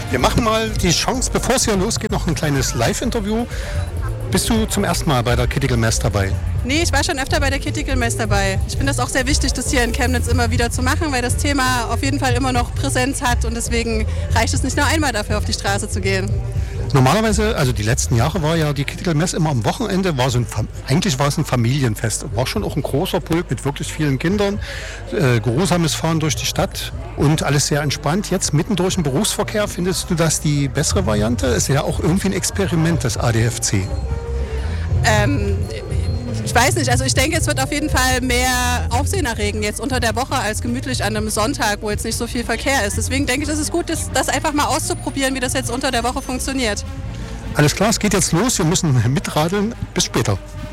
Wir machen mal die Chance, bevor es hier losgeht, noch ein kleines Live-Interview. Bist du zum ersten Mal bei der Critical Mass dabei? Nee, ich war schon öfter bei der Critical Mass dabei. Ich finde das auch sehr wichtig, das hier in Chemnitz immer wieder zu machen, weil das Thema auf jeden Fall immer noch Präsenz hat und deswegen reicht es nicht nur einmal dafür, auf die Straße zu gehen. Normalerweise, also die letzten Jahre war ja die Critical Mass immer am Wochenende, eigentlich war es ein Familienfest. War schon auch ein großer Pulk mit wirklich vielen Kindern, geruhsames Fahren durch die Stadt und alles sehr entspannt. Jetzt mitten durch den Berufsverkehr, findest du das die bessere Variante? Ist ja auch irgendwie ein Experiment, das ADFC. Ich weiß nicht, also ich denke, es wird auf jeden Fall mehr Aufsehen erregen jetzt unter der Woche als gemütlich an einem Sonntag, wo jetzt nicht so viel Verkehr ist. Deswegen denke ich, es ist gut, das einfach mal auszuprobieren, wie das jetzt unter der Woche funktioniert. Alles klar, es geht jetzt los, wir müssen mitradeln. Bis später.